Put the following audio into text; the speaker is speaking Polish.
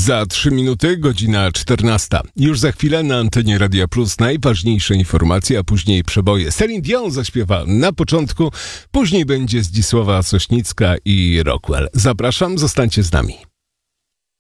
Za 3 minuty, godzina 14. Już za chwilę na antenie Radia Plus najważniejsze informacje, a później przeboje. Celine Dion zaśpiewa na początku, później będzie Zdzisława Sośnicka i Rockwell. Zapraszam, zostańcie z nami.